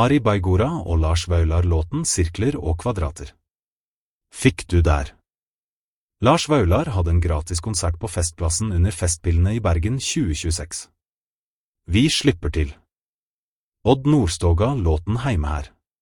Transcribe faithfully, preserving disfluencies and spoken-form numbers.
Ari Baigora og Lars Vaular-låten Sirkler og kvadrater. Fikk du der? Lars Vaular hadde en gratis konsert på Festplassen under Festspillene i Bergen tjue tjueseks. Vi slipper til. Odd Nordstoga låten Heime her.